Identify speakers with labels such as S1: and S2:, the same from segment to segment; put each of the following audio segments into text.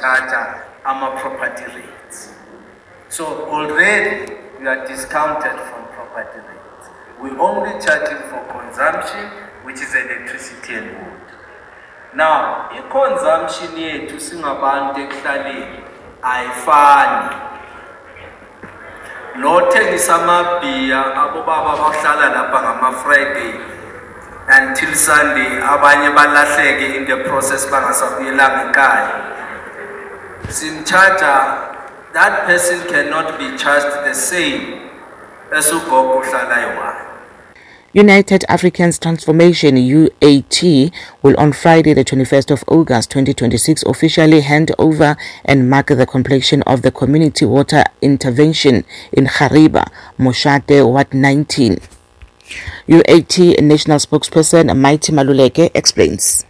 S1: charge property rates. So already we are discounted from property rates. We only charging for consumption, which is electricity and wood. Now, consumption yethu singabantu ekuhlaleni ayifani. Lo thengisa amabhiya abobaba bahlala lapha ngama-Friday until Sunday, abanye balahleke in the process bangasabuyelanga ekhaya. Simcharger, that person cannot be charged the same as ugogo uhlala eyi-1.
S2: United Africans Transformation UAT will on Friday the 21st of August 2026 officially hand over and mark the completion of the community water intervention in Kgariba, Moshate Ward 19. UAT national spokesperson Mighty Maluleke explains.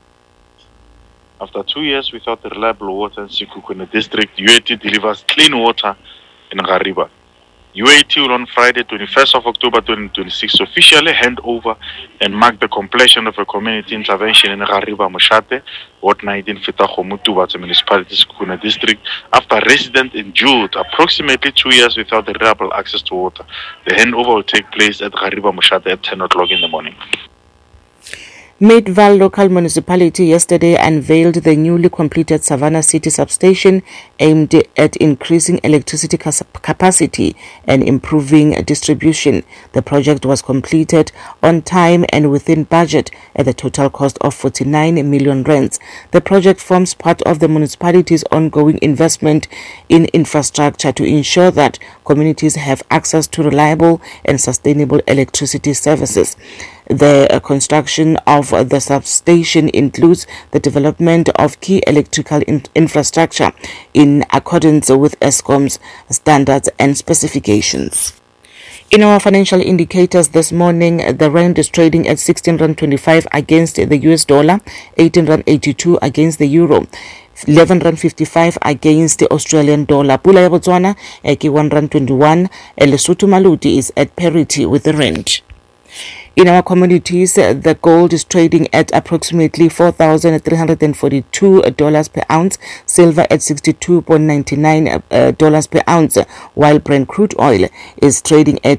S3: After 2 years without reliable water in Sekhukhune district, UAT delivers clean water in Kgariba. UAT will on Friday, 21st of October 2026, officially hand over and mark the completion of a community intervention in Kgariba, Moshate, Ward 19, Fetagho-Motubatse municipality, Sekhukhune district, after residents endured approximately 2 years without reliable access to water. The handover will take place at Kgariba, Moshate at 10 o'clock in the morning.
S2: Meadville local municipality yesterday unveiled the newly completed Savannah City substation aimed at increasing electricity capacity and improving distribution. The project was completed on time and within budget at a total cost of 49 million rands. The project forms part of the municipality's ongoing investment in infrastructure to ensure that communities have access to reliable and sustainable electricity services. The construction of the substation includes the development of key electrical infrastructure in accordance with Eskom's standards and specifications. In our financial indicators this morning, the rand is trading at 16.25 against the US dollar, 18.82 against the euro, 11.55 against the Australian dollar. Pula ya Botswana ke 1.21, and Lesotho Maluti is at parity with the rand. In our commodities, the gold is trading at approximately $4,342 per ounce, silver at $62.99 per ounce, while Brent crude oil is trading at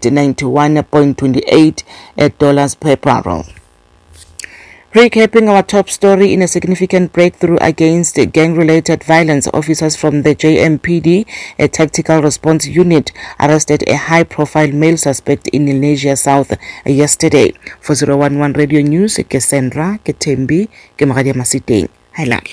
S2: $91.28 per barrel. Recapping our top story, in a significant breakthrough against gang-related violence, officers from the JMPD, a tactical response unit, arrested a high-profile male suspect in Lenasia South yesterday. For 011 Radio News, ke Sandra, ke Tembi, ke Magadia Masiteng. Halal.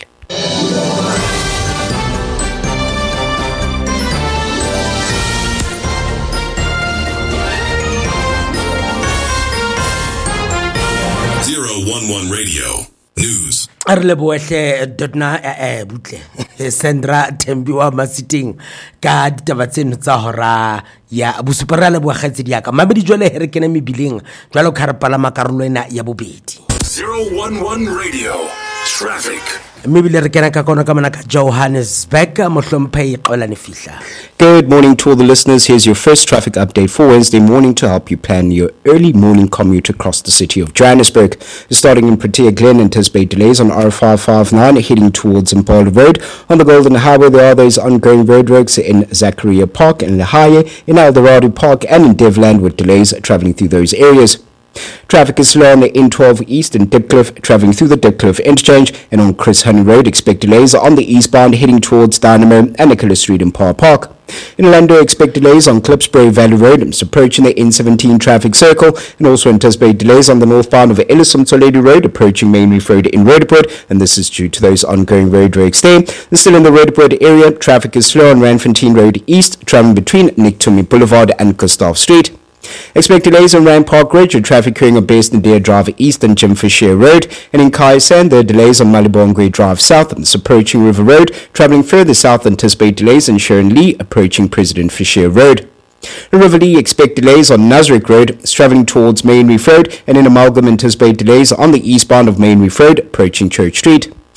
S4: 011 Radio News.
S5: Arleboehle dotna butle Sandra Tembiwa Masiteng ka ditaba tseno tsa hora ya bosuperale bo kgetsi diaka mabedi jole here kena mebileng jwalo ka re palama karolo ena ya bobedi.
S4: 011 Radio Traffic.
S5: Mebile re kena ka kona ka mana ka Johannesburg mohlomphe iqolane fihla.
S6: Good morning to all the listeners. Here's your first traffic update for Wednesday morning to help you plan your early morning commute across the city of Johannesburg. Starting in Protea Glen, anticipate delays on R559 heading towards Impala Road. On the Golden Highway, there are those ongoing roadworks in Zachariah Park and Lahaye, in Eldorado Park and in Devland with delays traveling through those areas. Traffic is slow on the N12 East and Dipcliffe, travelling through the Dipcliffe interchange, and on Chris Honey Road, expect delays on the eastbound heading towards Dynamo and Nicholas Street in Park. In Orlando, expect delays on Klipsbury Valley Road, approaching the N17 traffic circle, and also anticipate delays on the northbound of Ellison Toledo Road, approaching Main Reef Road in Roodepoort, and this is due to those ongoing roadworks there. And still in the Roodepoort area, traffic is slow on Randfontein Road East, travelling between Nick Tumi Boulevard and Gustav Street. Expect delays on Rand Park Ridge with traffic occurring on Basin-Deer Drive East and Jim Fisher Road, and in Kaisan there are delays on Malibongwe Drive South and approaching River Road. Travelling further south, anticipate delays on Sharon Lee approaching President Fisher Road. In River Lee, expect delays on Nazareth Road travelling towards Main Reef Road, and in Amalgam anticipate delays on the eastbound of Main Reef Road approaching Church Street.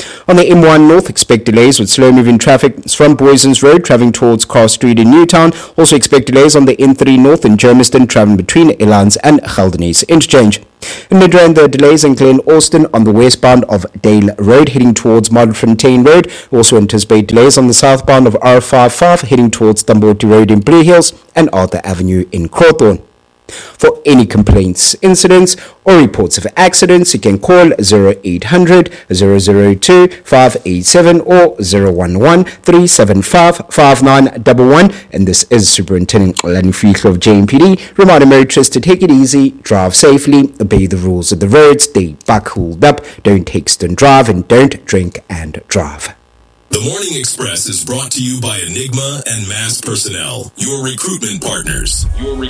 S6: On the M1 North, expect delays with slow-moving traffic from Boysons Road travelling towards Carr Street in Newtown. Also expect delays on the N3 North in Germiston travelling between Elands and Geldenhuys Interchange. In Midrand, there are delays in Glen Austin on the westbound of Dale Road heading towards Modderfontein Road. Also anticipate delays on the southbound of R55 heading towards Tamboti Road in Blue Hills and Arthur Avenue in Crawthorne. For any complaints, incidents or reports of accidents, you can call 0800 002 587 or 011 375 5911. And this is Superintendent Lani Fichlo of JMPD reminding motorists to take it easy, drive safely, obey the rules of the roads, stay buckled up, don't text and drive, and don't drink and drive.
S4: The Morning Express is brought to you by Enigma and Mass Personnel, your recruitment partners.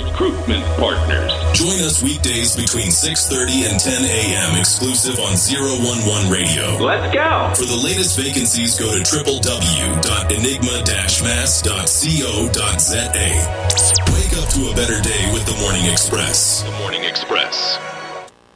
S4: Join us weekdays between 6:30 and 10 a.m. exclusive on 011 Radio.
S7: Let's go.
S4: For the latest vacancies, go to www.enigma-mass.co.za. Wake up to a better day with The Morning Express.